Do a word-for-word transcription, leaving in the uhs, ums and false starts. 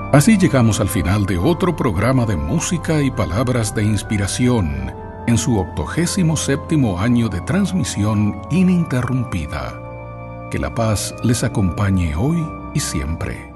Así llegamos al final de otro programa de música y palabras de inspiración en su octogésimo séptimo año de transmisión ininterrumpida. Que la paz les acompañe hoy y siempre.